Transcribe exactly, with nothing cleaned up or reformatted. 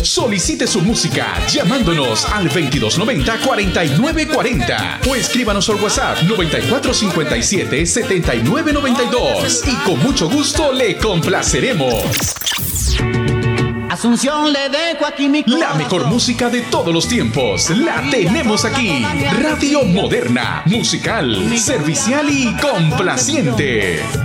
Solicite su música llamándonos al veintidós noventa, cuarenta y nueve cuarenta o escríbanos al WhatsApp noventa y cuatro cincuenta y siete, setenta y nueve noventa y dos y con mucho gusto le complaceremos. Asunción, le dejo aquí mi corazón. La mejor música de todos los tiempos la tenemos aquí. Radio Moderna, musical, servicial y complaciente.